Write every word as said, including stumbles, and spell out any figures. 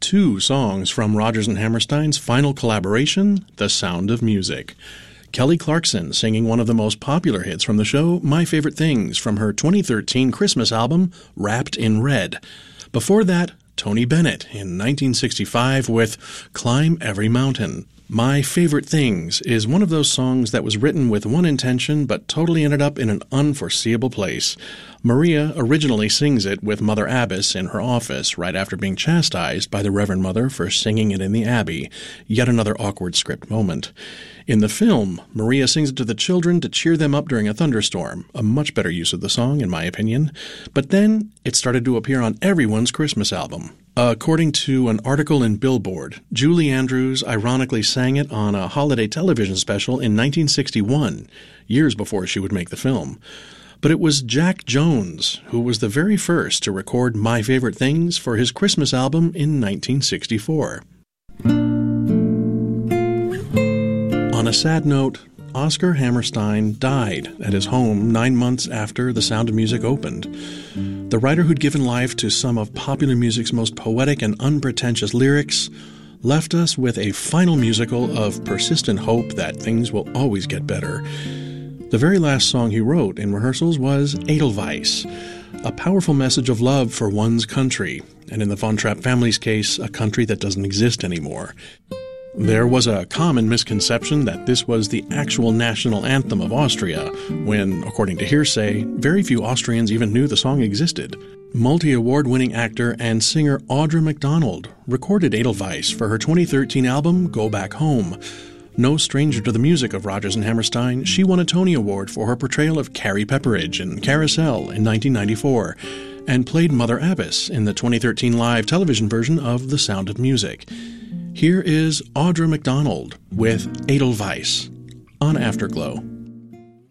two songs from Rodgers and Hammerstein's final collaboration, The Sound of Music. Kelly Clarkson singing one of the most popular hits from the show, My Favorite Things, from her twenty thirteen Christmas album, Wrapped in Red. Before that, Tony Bennett in nineteen sixty-five with Climb Every Mountain. My Favorite Things is one of those songs that was written with one intention but totally ended up in an unforeseeable place. Maria originally sings it with Mother Abbess in her office right after being chastised by the Reverend Mother for singing it in the Abbey. Yet another awkward script moment. In the film, Maria sings it to the children to cheer them up during a thunderstorm, a much better use of the song, in my opinion. But then, it started to appear on everyone's Christmas album. According to an article in Billboard, Julie Andrews ironically sang it on a holiday television special in nineteen sixty-one, years before she would make the film. But it was Jack Jones who was the very first to record My Favorite Things for his Christmas album in nineteen sixty-four. On a sad note, Oscar Hammerstein died at his home nine months after The Sound of Music opened. The writer who'd given life to some of popular music's most poetic and unpretentious lyrics left us with a final musical of persistent hope that things will always get better. The very last song he wrote in rehearsals was Edelweiss, a powerful message of love for one's country, and in the Von Trapp family's case, a country that doesn't exist anymore. There was a common misconception that this was the actual national anthem of Austria, when, according to hearsay, very few Austrians even knew the song existed. Multi-award-winning actor and singer Audra McDonald recorded Edelweiss for her twenty thirteen album Go Back Home. No stranger to the music of Rodgers and Hammerstein, she won a Tony Award for her portrayal of Carrie Pepperidge in Carousel in nineteen ninety-four, and played Mother Abbess in the twenty thirteen live television version of The Sound of Music. Here is Audra McDonald with Edelweiss on Afterglow.